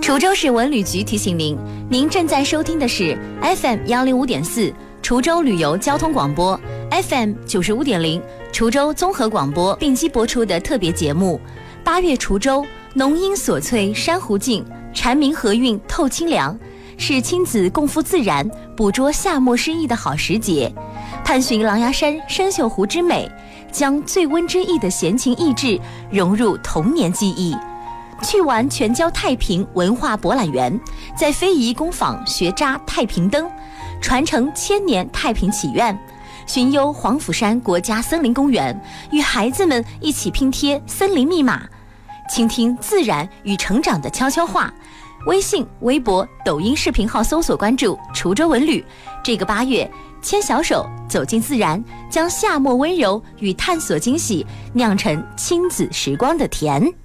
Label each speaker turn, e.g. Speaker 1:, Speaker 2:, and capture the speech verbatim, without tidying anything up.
Speaker 1: 滁州市文旅局提醒您，您正在收听的是 F M 幺零五点四滁州旅游交通广播 ，F M 九十五点零滁州综合广播并机播出的特别节目。八月滁州，浓荫锁翠珊瑚静，蝉鸣和韵透清凉，是亲子共赴自然、捕捉夏末诗意的好时节。探寻狼牙山生锈湖之美，将最温之意的闲情逸致融入童年记忆。去玩全椒太平文化博览园，在非遗工坊学扎太平灯，传承千年太平祈愿。寻幽黄甫山国家森林公园，与孩子们一起拼贴森林密码，倾听自然与成长的悄悄话。微信、微博、抖音视频号搜索关注滁州文旅。这个八月，牵小手走进自然，将夏末温柔与探索惊喜酿成亲子时光的甜。